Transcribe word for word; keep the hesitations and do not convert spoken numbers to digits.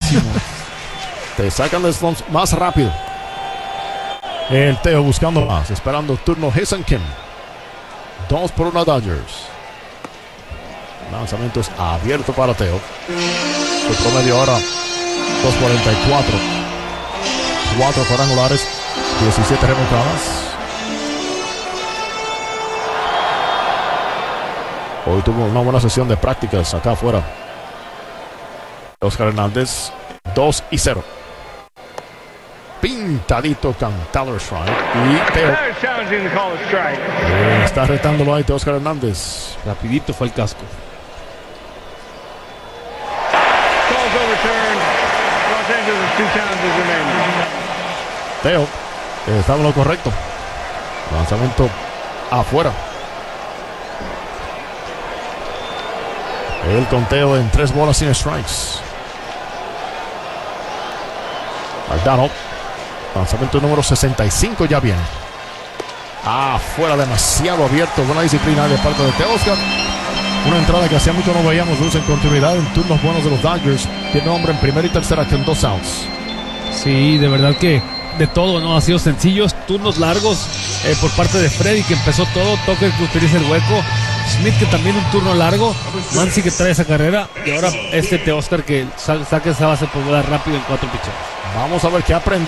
rapidísimo. Te sacan de slumps más rápido. El Teo buscando más, esperando turno Jason Kim. Dos por una Dodgers. Lanzamientos abierto para Teo. Su promedio ahora dos cuarenta y cuatro. Cuatro cuadrangulares, diecisiete remolcadas. Hoy tuvo una buena sesión de prácticas acá afuera. Oscar Hernández, dos y cero. Pintadito con Tyler Strike. Y Teo eh, está retándolo ahí, Oscar Hernández. Rapidito fue el casco. Teo eh, estaba en lo correcto. Lanzamiento afuera. El conteo en tres bolas sin strikes. McDonald. Lanzamiento número sesenta y cinco ya viene. Afuera, demasiado abierto. Buena disciplina de parte de Teoscar. Una entrada que hacía mucho no veíamos luz en continuidad en turnos buenos de los Dodgers. Tiene hombre en primera y tercera con dos outs. Sí, de verdad que de todo, ¿no? Ha sido sencillos, turnos largos eh, por parte de Freddy, que empezó todo. Tucker que utiliza el hueco. Smith, que también un turno largo. Mansi, que trae esa carrera. Y ahora este Teoscar, que sa- saca esa base por bola rápido en cuatro picheos. Vamos a ver qué aprendió.